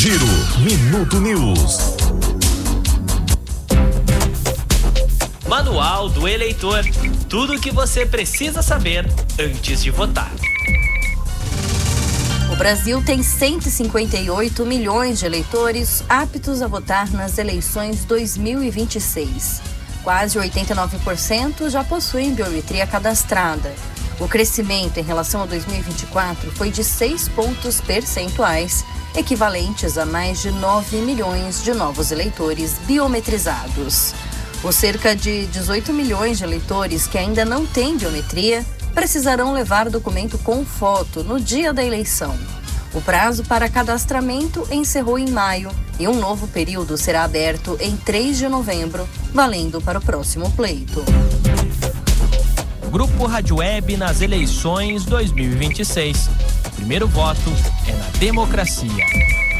Giro Minuto News. Manual do Eleitor. Tudo o que você precisa saber antes de votar. O Brasil tem 158 milhões de eleitores aptos a votar nas eleições 2026. Quase 89% já possuem biometria cadastrada. O crescimento em relação a 2024 foi de 6 pontos percentuais, equivalentes a mais de 9 milhões de novos eleitores biometrizados. Os cerca de 18 milhões de eleitores que ainda não têm biometria precisarão levar documento com foto no dia da eleição. O prazo para cadastramento encerrou em maio e um novo período será aberto em 3 de novembro, valendo para o próximo pleito. Grupo Rádio Web nas eleições 2026. O primeiro voto é na democracia.